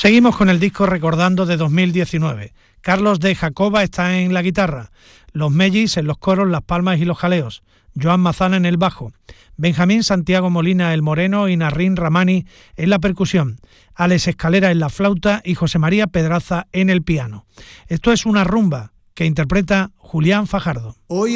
Seguimos con el disco Recordando de 2019. Carlos de Jacoba está en la guitarra, los Mellis en los coros, las palmas y los jaleos, Joan Mazana en el bajo, Benjamín Santiago Molina el moreno y Narrín Ramani en la percusión, Alex Escalera en la flauta y José María Pedraza en el piano. Esto es una rumba que interpreta Julián Fajardo. Hoy